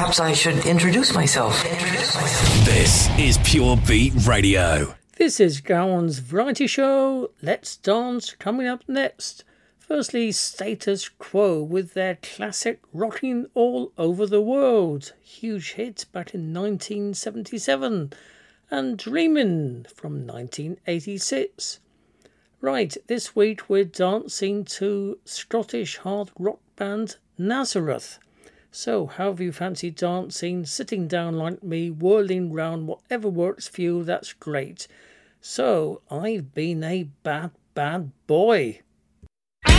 perhaps I should introduce myself. This is Pure Beat Radio. This is Gowan's Variety Show. Let's Dance coming up next. Firstly, Status Quo with their classic Rocking All Over the World. Huge hit back in 1977. And Dreamin' from 1986. Right, this week we're dancing to Scottish hard rock band Nazareth. So, how have you fancied dancing, sitting down like me, whirling round, whatever works for you, that's great. So, I've been a bad, bad boy.